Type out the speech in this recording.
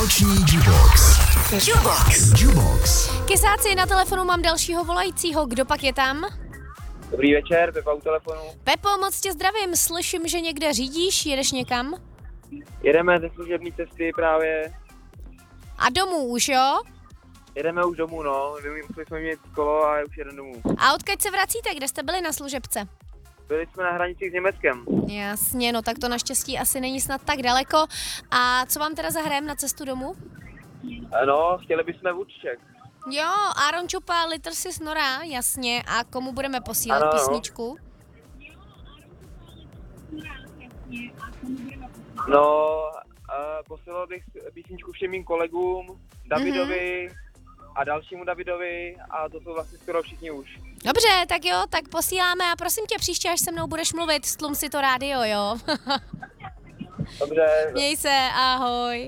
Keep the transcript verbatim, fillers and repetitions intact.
Noční Jubox. Jubox. Jubox. Kysáci, na telefonu mám dalšího volajícího. Kdo pak je tam? Dobrý večer, Pepa u telefonu. Pepo, moc tě zdravím. Slyším, že někde řídíš, jedeš někam? Jedeme ze služební cesty právě. A domů už, jo? Jedeme už domů, no. Museli jsme mít kolo a už jedeme domů. A odkud se vracíte? Kde jste byli na služebce? Byli jsme na hranici s Německem. Jasně, no tak to naštěstí asi není snad tak daleko. A co vám teda zahrajeme na cestu domů? No, chtěli bychom Vůdček. Jo, Aaron Čupa, Litr si snora, jasně. A komu budeme posílat Ano, písničku? No, uh, posílal bych písničku všem mým kolegům, Davidovi mm-hmm. a dalšímu Davidovi a to jsou vlastně skoro všichni už. Dobře, tak jo, tak posíláme a prosím tě příště, až se mnou budeš mluvit, stlum si to rádio, jo? Dobře. Měj se, ahoj.